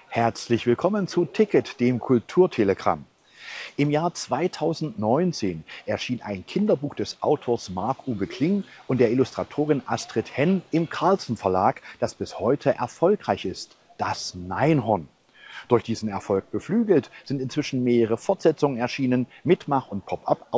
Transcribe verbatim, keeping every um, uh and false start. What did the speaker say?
Herzlich willkommen zu Ticket, dem Kulturtelegramm. Im Jahr zweitausendneunzehn erschien ein Kinderbuch des Autors Marc-Uwe Kling und der Illustratorin Astrid Henn im Carlsen Verlag, das bis heute erfolgreich ist: Das Neinhorn. Durch diesen Erfolg beflügelt sind inzwischen mehrere Fortsetzungen erschienen, Mitmach- und Pop-up